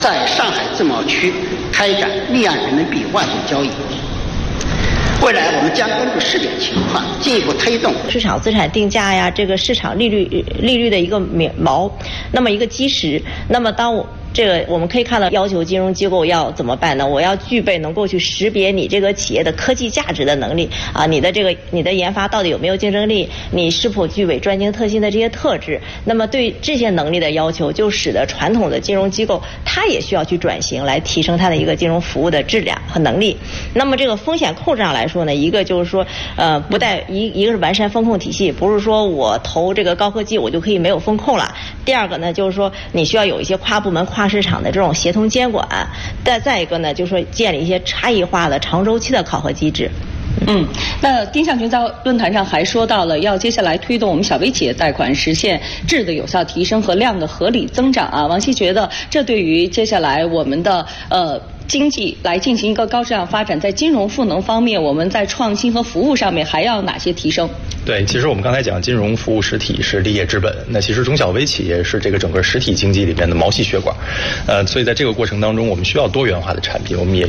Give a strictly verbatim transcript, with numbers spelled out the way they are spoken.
在上海自贸区开展离岸人民币外汇交易。未来我们将根据试点情况，进一步推动市场资产定价呀，这个市场利率利率的一个锚，那么一个基石。那么当我这个我们可以看到，要求金融机构要怎么办呢？我要具备能够去识别你这个企业的科技价值的能力啊，你的这个你的研发到底有没有竞争力？你是否具备专精特新的这些特质？那么对这些能力的要求，就使得传统的金融机构它也需要去转型，来提升它的一个金融服务的质量和能力。那么这个风险控制上来说呢，一个就是说，呃，不带一一个是完善风控体系，不是说我投这个高科技我就可以没有风控了。第二个呢，就是说你需要有一些跨部门跨。跨市场的这种协同监管，再再一个呢，就是说建立一些差异化的长周期的考核机制。 嗯，那丁向群在论坛上还说到了，要接下来推动我们小微企业贷款实现质的有效提升和量的合理增长啊。王希觉得，这对于接下来我们的呃。经济来进行一个高质量发展，在金融赋能方面，我们在创新和服务上面还要哪些提升？ 对，其实我们刚才讲金融服务实体是立业之本，那其实中小微企业是这个整个实体经济里面的毛细血管，呃，所以在这个过程当中，我们需要多元化的产品，我们也